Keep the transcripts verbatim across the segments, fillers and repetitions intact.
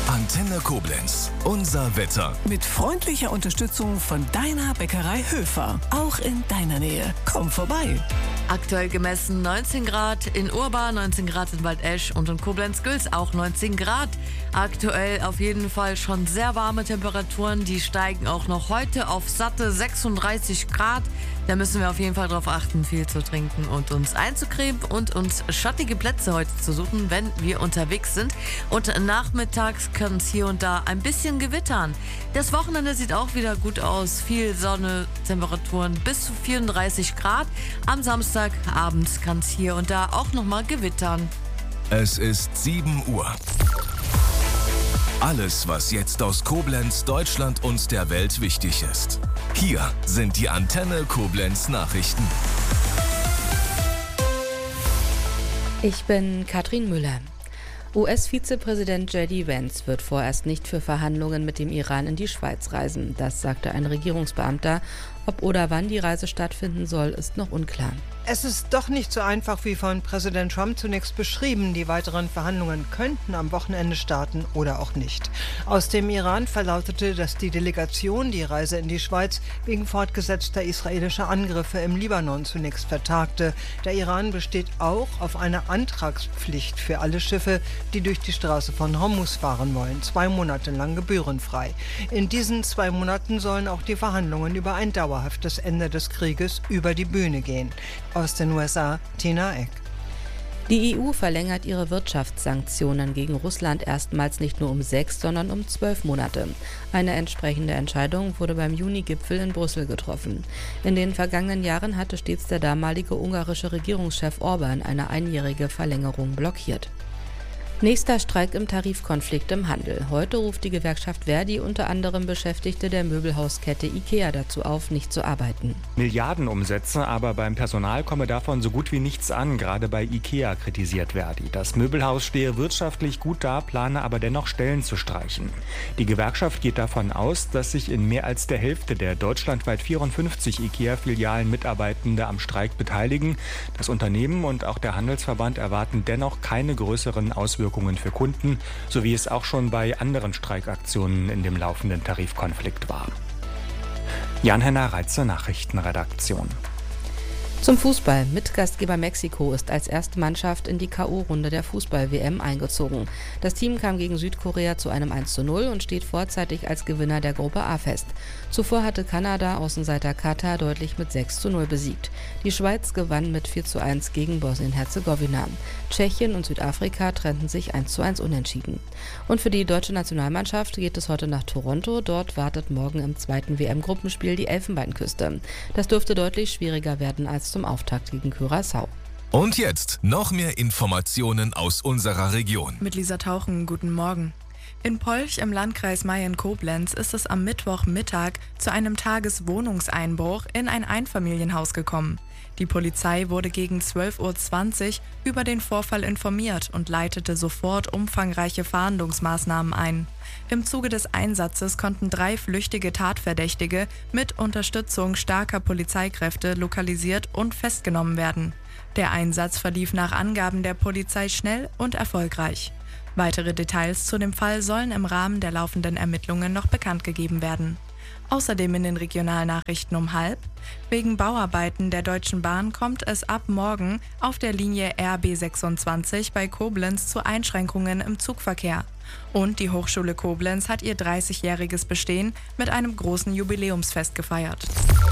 Antenne Koblenz. Unser Wetter. Mit freundlicher Unterstützung von deiner Bäckerei Höfer. Auch in deiner Nähe. Komm vorbei. Aktuell gemessen neunzehn Grad in Urba, neunzehn Grad in Waldesch und in Koblenz-Gülz auch neunzehn Grad. Aktuell auf jeden Fall schon sehr warme Temperaturen. Die steigen auch noch heute auf satte sechsunddreißig Grad. Da müssen wir auf jeden Fall darauf achten, viel zu trinken und uns einzucremen und uns schattige Plätze heute zu suchen, wenn wir unterwegs sind. Und nachmittags kann es hier und da ein bisschen gewittern. Das Wochenende sieht auch wieder gut aus. Viel Sonne, Temperaturen bis zu vierunddreißig Grad. Am Samstagabend kann es hier und da auch nochmal gewittern. Es ist sieben Uhr. Alles, was jetzt aus Koblenz, Deutschland und der Welt wichtig ist. Hier sind die Antenne Koblenz Nachrichten. Ich bin Katrin Müller. U S-Vizepräsident J D Vance wird vorerst nicht für Verhandlungen mit dem Iran in die Schweiz reisen. Das sagte ein Regierungsbeamter. Ob oder wann die Reise stattfinden soll, ist noch unklar. Es ist doch nicht so einfach wie von Präsident Trump zunächst beschrieben. Die weiteren Verhandlungen könnten am Wochenende starten oder auch nicht. Aus dem Iran verlautete, dass die Delegation die Reise in die Schweiz wegen fortgesetzter israelischer Angriffe im Libanon zunächst vertagte. Der Iran besteht auch auf einer Antragspflicht für alle Schiffe, die durch die Straße von Hormuz fahren wollen, zwei Monate lang gebührenfrei. In diesen zwei Monaten sollen auch die Verhandlungen über ein dauerhaftes Ende des Krieges über die Bühne gehen. Aus den U S A, Tina Eck. Die E U verlängert ihre Wirtschaftssanktionen gegen Russland erstmals nicht nur um sechs, sondern um zwölf Monate. Eine entsprechende Entscheidung wurde beim Juni-Gipfel in Brüssel getroffen. In den vergangenen Jahren hatte stets der damalige ungarische Regierungschef Orban eine einjährige Verlängerung blockiert. Nächster Streik im Tarifkonflikt im Handel. Heute ruft die Gewerkschaft Verdi unter anderem Beschäftigte der Möbelhauskette IKEA dazu auf, nicht zu arbeiten. Milliardenumsätze, aber beim Personal komme davon so gut wie nichts an. Gerade bei IKEA kritisiert Verdi. Das Möbelhaus stehe wirtschaftlich gut da, plane aber dennoch Stellen zu streichen. Die Gewerkschaft geht davon aus, dass sich in mehr als der Hälfte der deutschlandweit vierundfünfzig IKEA-Filialen Mitarbeitende am Streik beteiligen. Das Unternehmen und auch der Handelsverband erwarten dennoch keine größeren Auswirkungen für Kunden, so wie es auch schon bei anderen Streikaktionen in dem laufenden Tarifkonflikt war. Jan-Henner Reitze, Nachrichtenredaktion. Zum Fußball. Mitgastgeber Mexiko ist als erste Mannschaft in die K O-Runde der Fußball-W M eingezogen. Das Team kam gegen Südkorea zu einem eins zu null und steht vorzeitig als Gewinner der Gruppe A fest. Zuvor hatte Kanada Außenseiter Katar deutlich mit sechs zu null besiegt. Die Schweiz gewann mit vier zu eins gegen Bosnien-Herzegowina. Tschechien und Südafrika trennten sich eins zu eins unentschieden. Und für die deutsche Nationalmannschaft geht es heute nach Toronto. Dort wartet morgen im zweiten W M-Gruppenspiel die Elfenbeinküste. Das dürfte deutlich schwieriger werden als zum Auftakt gegen Curaçao. Und jetzt noch mehr Informationen aus unserer Region. Mit Lisa Tauchen, guten Morgen. In Polch im Landkreis Mayen-Koblenz ist es am Mittwochmittag zu einem Tageswohnungseinbruch in ein Einfamilienhaus gekommen. Die Polizei wurde gegen zwölf Uhr zwanzig über den Vorfall informiert und leitete sofort umfangreiche Fahndungsmaßnahmen ein. Im Zuge des Einsatzes konnten drei flüchtige Tatverdächtige mit Unterstützung starker Polizeikräfte lokalisiert und festgenommen werden. Der Einsatz verlief nach Angaben der Polizei schnell und erfolgreich. Weitere Details zu dem Fall sollen im Rahmen der laufenden Ermittlungen noch bekannt gegeben werden. Außerdem in den Regionalnachrichten um halb. Wegen Bauarbeiten der Deutschen Bahn kommt es ab morgen auf der Linie R B sechsundzwanzig bei Koblenz zu Einschränkungen im Zugverkehr. Und die Hochschule Koblenz hat ihr dreißigjähriges Bestehen mit einem großen Jubiläumsfest gefeiert.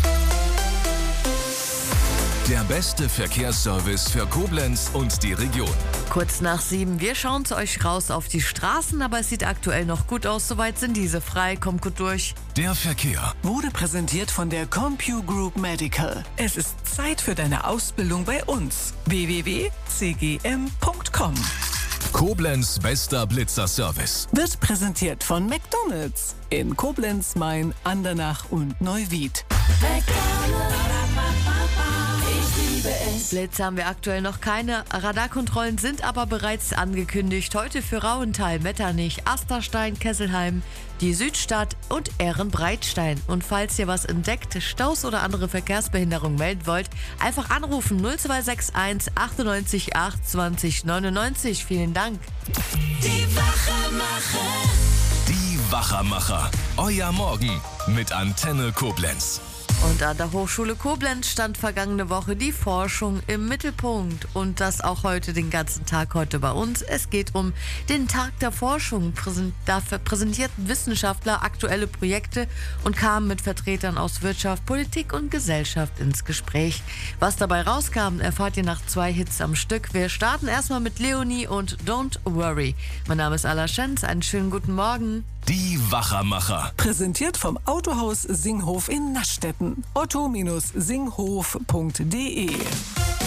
Der beste Verkehrsservice für Koblenz und die Region. Kurz nach sieben, wir schauen zu euch raus auf die Straßen, aber es sieht aktuell noch gut aus, soweit sind diese frei, kommt gut durch. Der Verkehr Wurde präsentiert von der CompuGroup Medical. Es ist Zeit für deine Ausbildung bei uns. w w w punkt c g m punkt com. Koblenz bester Blitzerservice. Wird präsentiert von McDonald's in Koblenz, Main, Andernach und Neuwied. Blitze haben wir aktuell noch keine. Radarkontrollen sind aber bereits angekündigt. Heute für Rauenthal, Metternich, Asterstein, Kesselheim, die Südstadt und Ehrenbreitstein. Und falls ihr was entdeckt, Staus oder andere Verkehrsbehinderung melden wollt, einfach anrufen null zwei sechs eins achtundneunzig acht zwanzig neunundneunzig. Vielen Dank. Die Wachemacher. Wachermacher. Euer Morgen mit Antenne Koblenz. Und an der Hochschule Koblenz stand vergangene Woche die Forschung im Mittelpunkt. Und das auch heute den ganzen Tag heute bei uns. Es geht um den Tag der Forschung. Da präsentierten Wissenschaftler aktuelle Projekte und kamen mit Vertretern aus Wirtschaft, Politik und Gesellschaft ins Gespräch. Was dabei rauskam, erfahrt ihr nach zwei Hits am Stück. Wir starten erstmal mit Leonie und Don't Worry. Mein Name ist Ala Schenz. Einen schönen guten Morgen. Die Wachermacher. Präsentiert vom Autohaus Singhof in Naschstetten. otto Bindestrich singhof punkt de